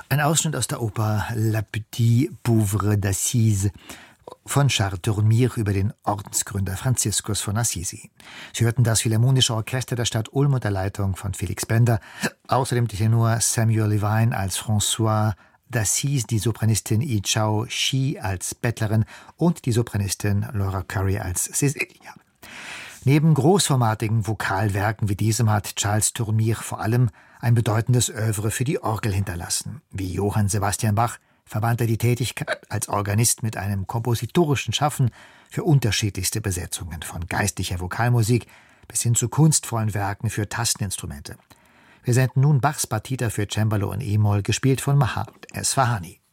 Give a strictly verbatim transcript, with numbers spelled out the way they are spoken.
Ein Ausschnitt aus der Oper La Petite Pauvre d'Assise von Charles Tourmire über den Ordensgründer Franziskus von Assisi. Sie hörten das Philharmonische Orchester der Stadt Ulm unter Leitung von Felix Bender, außerdem der Tenor Samuel Levine als François d'Assise, die Sopranistin Yi Chao Shi als Bettlerin und die Sopranistin Laura Curry als Cecilia. Neben großformatigen Vokalwerken wie diesem hat Charles Tourmire vor allem ein bedeutendes Œuvre für die Orgel hinterlassen. Wie Johann Sebastian Bach verband er die Tätigkeit als Organist mit einem kompositorischen Schaffen für unterschiedlichste Besetzungen, von geistlicher Vokalmusik bis hin zu kunstvollen Werken für Tasteninstrumente. Wir senden nun Bachs Partita für Cembalo und E-Moll, gespielt von Mahmud Esfahani.